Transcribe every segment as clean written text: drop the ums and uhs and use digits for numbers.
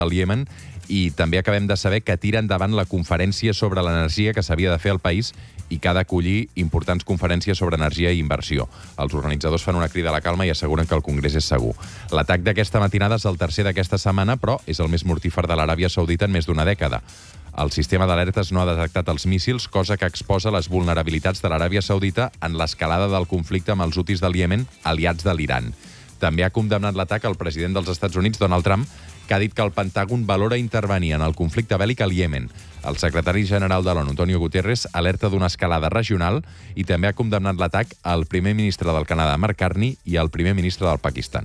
al Iemen, i també acabem de saber que tira endavant la conferència sobre l'energia que s'havia de fer al país i que ha d'acollir importants conferències sobre energia i inversió. Els organitzadors fan una crida a la calma i asseguren que el Congrés és segur. L'atac d'aquesta matinada és el tercer d'aquesta setmana, però és el més mortífer de l'Aràbia Saudita en més d'una dècada. El sistema d'alertes no ha detectat els míssils, cosa que exposa les vulnerabilitats de l'Aràbia Saudita en l'escalada del conflicte amb els hutis del Iemen, aliats de l'Iran. També ha condemnat l'atac el president dels Estats Units, Donald Trump, que ha dit que el Pentàgon valora intervenir en el conflicte bèl·lic al Iemen. El secretari general de l'ONU, Antonio Guterres, alerta d'una escalada regional i també ha condemnat l'atac al primer ministre del Canadà, Mark Carney, i al primer ministre del Pakistan.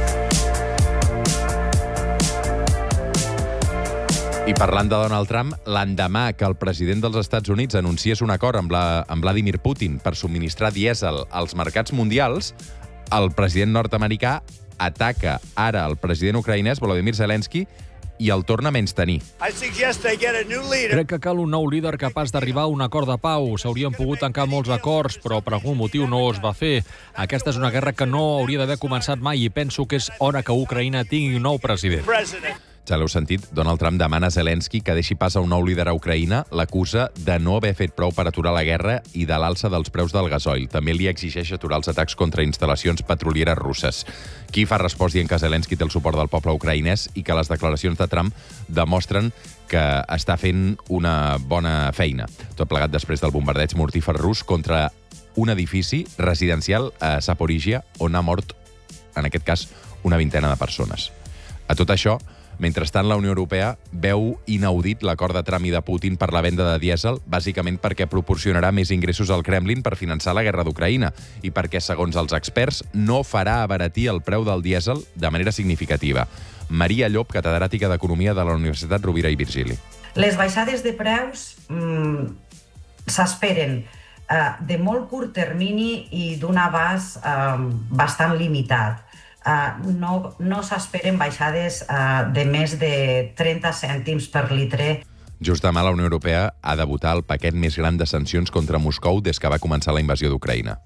I parlant de Donald Trump, l'endemà que el president dels Estats Units anunciés un acord amb Vladimir Putin per subministrar dièsel als mercats mundials, el president nord-americà ataca ara el president ucraïnès, Volodymyr Zelensky, i el torna a menystenir. Crec que cal un nou líder capaç d'arribar a un acord de pau. S'haurien pogut tancar molts acords, però per algun motiu no es va fer. Aquesta és una guerra que no hauria d'haver començat mai i penso que és hora que Ucraïna tingui un nou president. Ja l'heu sentit, Donald Trump demana a Zelensky que deixi pas a un nou líder a Ucraïna, l'acusa de no haver fet prou per aturar la guerra i de l'alça dels preus del gasoil. També li exigeix aturar els atacs contra instal·lacions petrolieres russes. Kíev ha respost dient que Zelensky té el suport del poble ucraïnès i que les declaracions de Trump demostren que està fent una bona feina. Tot plegat després del bombardeig mortífer rus contra un edifici residencial a Zaporizhia, on ha mort, en aquest cas, una vintena de persones. A tot això, mentrestant, la Unió Europea veu inaudit l'acord de Trump i de Putin per la venda de dièsel, bàsicament perquè proporcionarà més ingressos al Kremlin per finançar la guerra d'Ucraïna i perquè, segons els experts, no farà abaratir el preu del dièsel de manera significativa. Maria Llop, catedràtica d'Economia de la Universitat Rovira i Virgili. Les baixades de preus s'esperen de molt curt termini i d'un abast bastant limitat. No s'esperen baixades de més de 30 cèntims per litre. Just demà la Unió Europea ha de votar el paquet més gran de sancions contra Moscou des que va començar la invasió d'Ucraïna.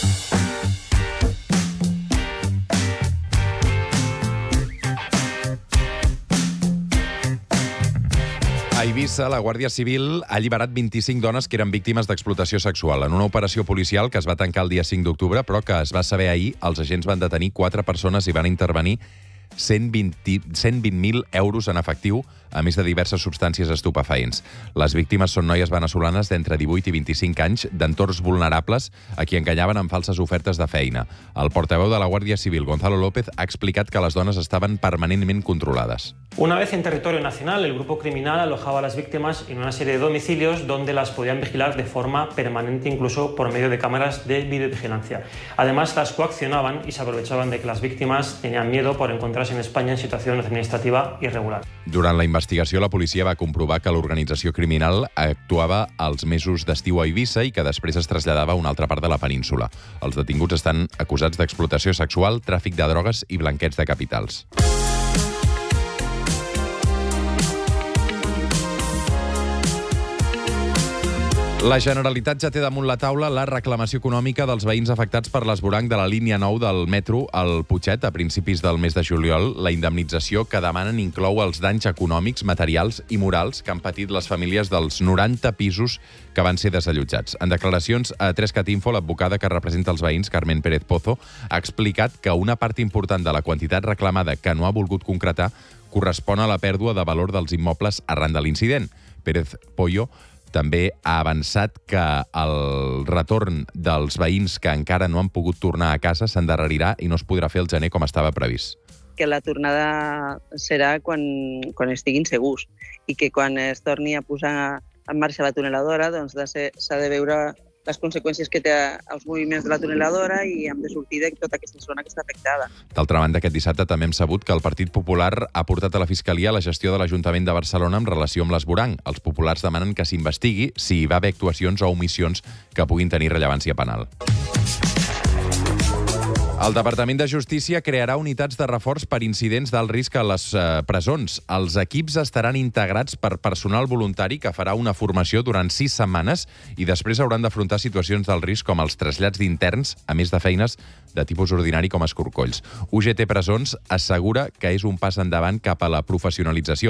A Eivissa, la Guàrdia Civil ha alliberat 25 dones que eren víctimes d'explotació sexual. En una operació policial que es va tancar el dia 5 d'octubre, però que es va saber ahir, els agents van detenir 4 persones i van intervenir 120.000 euros en efectiu, a més de diverses substàncies estupefaents. Les víctimes són noies venezolanes d'entre 18 i 25 anys, d'entorns vulnerables, a qui enganyaven amb falses ofertes de feina. El portaveu de la Guàrdia Civil, Gonzalo López, ha explicat que les dones estaven permanentment controlades. Una vez en territorio nacional, el grupo criminal alojaba a las víctimas en una serie de domicilios donde las podían vigilar de forma permanente, incluso por medio de cámaras de videovigilancia. Además, las coaccionaban y se aprovechaban de que las víctimas tenían miedo por encontrarse en España en situación administrativa irregular. Durant la investigació, la policia va comprovar que l'organització criminal actuava als mesos d'estiu a Eivissa i que després es traslladava a una altra part de la península. Els detinguts estan acusats d'explotació sexual, tràfic de drogues i blanqueig de capitals. La Generalitat ja té damunt la taula la reclamació econòmica dels veïns afectats per l'esvoranc de la línia 9 del metro al Putxet a principis del mes de juliol. La indemnització que demanen inclou els danys econòmics, materials i morals que han patit les famílies dels 90 pisos que van ser desallotjats. En declaracions a 3cat Info, l'advocada que representa els veïns, Carmen Pérez Pozo, ha explicat que una part important de la quantitat reclamada que no ha volgut concretar correspon a la pèrdua de valor dels immobles arran de l'incident. Pérez Pollo també ha avançat que el retorn dels veïns que encara no han pogut tornar a casa s'endarrerirà i no es podrà fer el gener com estava previst. Que la tornada serà quan estiguin segurs i que quan es torni a posar en marxa la tuneladora doncs s'ha de veure les conseqüències que té els moviments de la tuneladora i hem de sortir de tota aquesta zona que està afectada. D'altra banda, aquest dissabte també hem sabut que el Partit Popular ha portat a la Fiscalia la gestió de l'Ajuntament de Barcelona en relació amb l'esvoranc. Els populars demanen que s'investigui si hi va haver actuacions o omissions que puguin tenir rellevància penal. El Departament de Justícia crearà unitats de reforç per incidents d'alt risc a les presons. Els equips estaran integrats per personal voluntari que farà una formació durant 6 setmanes i després hauran d'afrontar situacions d'alt risc com els trasllats d'interns, a més de feines de tipus ordinari com escorcolls. UGT Presons assegura que és un pas endavant cap a la professionalització